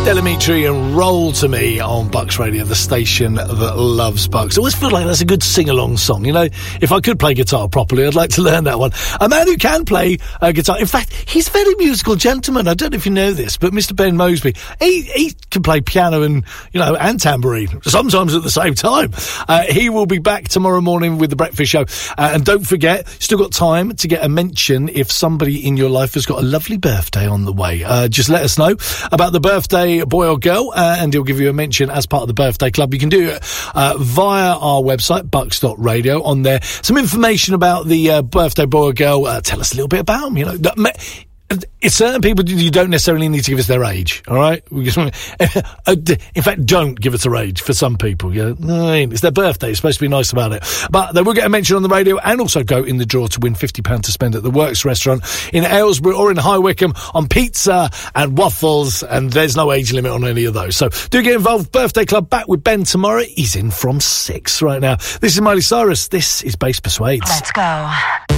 Delamitri and Roll to Me on Bucks Radio, the station that loves Bucks. I always feel like that's a good sing-along song. You know, if I could play guitar properly, I'd like to learn that one. A man who can play guitar. In fact, he's a very musical gentleman. I don't know if you know this, but Mr. Ben Mosby, he can play piano and, you know, and tambourine, sometimes at the same time. He will be back tomorrow morning with The Breakfast Show. And don't forget, still got time to get a mention if somebody in your life has got a lovely birthday on the way. Just let us know about the birthday boy or girl, and he'll give you a mention as part of the birthday club. You can do it via our website, bucks.radio. On there, some information about the birthday boy or girl. Tell us a little bit about them, you know. It's certain people, you don't necessarily need to give us their age, all right? In fact, don't give us their age for some people. Yeah? No, it's their birthday. It's supposed to be nice about it. But they will get a mention on the radio and also go in the draw to win £50 to spend at the Works restaurant in Aylesbury or in High Wycombe on pizza and waffles, and there's no age limit on any of those. So do get involved. Birthday Club back with Ben tomorrow. He's in from 6 right now. This is Miley Cyrus. This is Bass Persuades. Let's go.